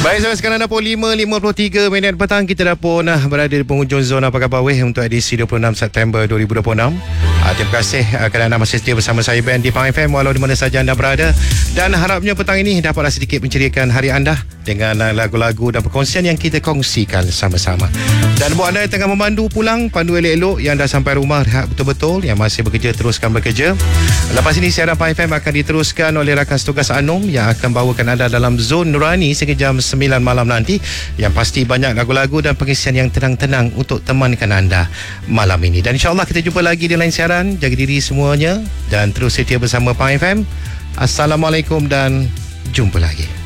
Baik, sekarang dah pukul 5.53 petang. Kita dah pun berada di penghujung zona Apa Khabar Weh untuk edisi 26 September 2026. Terima kasih kerana anda masih setia bersama saya Ben di Pang FM walau di mana saja anda berada. Dan harapnya petang ini dapatlah sedikit menceriakan hari anda dengan lagu-lagu dan perkongsian yang kita kongsikan sama-sama. Dan buat anda yang tengah memandu pulang, pandu elok-elok. Yang dah sampai rumah, rehat betul-betul. Yang masih bekerja, teruskan bekerja. Lepas ini siaran Pang FM akan diteruskan oleh rakan setugas Anom yang akan bawakan anda dalam Zon Nurani sehingga jam 9 malam nanti. Yang pasti banyak lagu-lagu dan pengisian yang tenang-tenang untuk temankan anda malam ini. Dan insyaAllah kita jumpa lagi di lain siaran. Jaga diri semuanya dan terus setia bersama Pang FM. Assalamualaikum dan jumpa lagi.